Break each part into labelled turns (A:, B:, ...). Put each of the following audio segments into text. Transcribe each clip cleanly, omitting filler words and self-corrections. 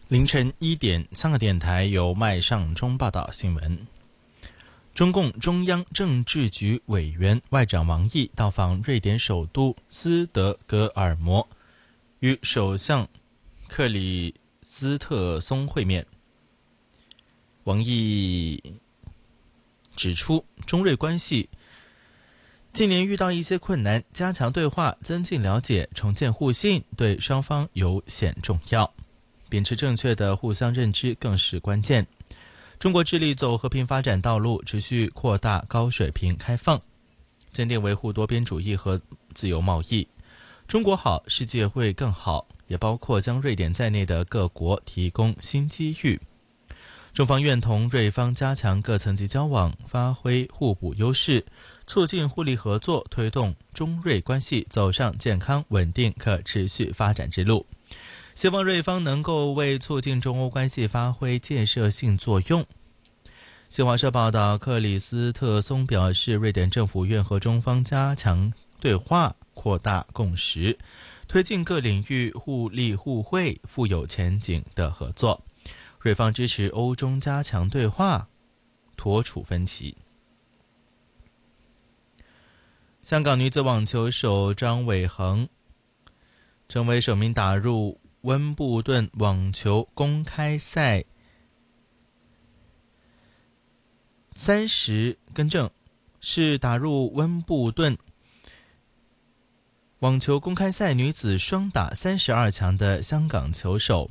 A: 凌晨1点，香港电台由麦尚中报道新闻。中共中央政治局委员外长王毅到访瑞典首都斯德哥尔摩，与首相克里斯特松会面。王毅指出，中瑞关系近年遇到一些困难，加强对话，增进了解，重建互信，对双方尤显重要。秉持正确的互相认知更是关键。中国致力走和平发展道路，持续扩大高水平开放，坚定维护多边主义和自由贸易。中国好，世界会更好，也包括将瑞典在内的各国提供新机遇。中方愿同瑞方加强各层级交往，发挥互补优势，促进互利合作，推动中瑞关系走上健康、稳定、可持续发展之路。希望瑞方能够为促进中欧关系发挥建设性作用。新华社报道，克里斯特松表示，瑞典政府愿和中方加强对话，扩大共识，推进各领域互利互惠、富有前景的合作。瑞方支持欧中加强对话，妥处分歧。香港女子网球手张伟恒成为首名打入温布顿网球公开赛是打入温布顿网球公开赛女子双打32强的香港球手。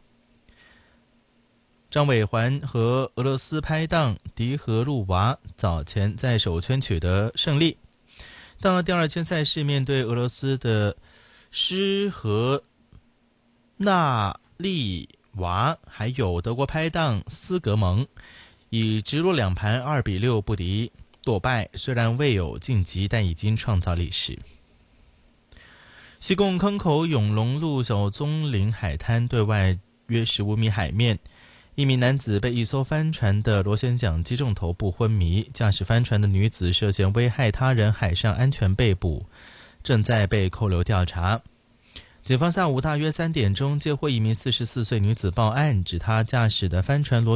A: 张伟环和俄罗斯拍档迪荷路娃早前在首圈取得胜利，到了第二圈赛事，面对俄罗斯的施和纳利娃还有德国拍档斯格蒙，以直落2盘2比6不敌落败，虽然未有晋级，但已经创造历史。西贡坑口永隆路小棕林海滩对外约15米海面，一名男子被一艘帆船的螺旋桨击中头部昏迷，驾驶帆船的女子涉嫌危害他人海上安全被捕，正在被扣留调查。警方下午大约3点钟接获一名44岁女子报案，指她驾驶的帆船螺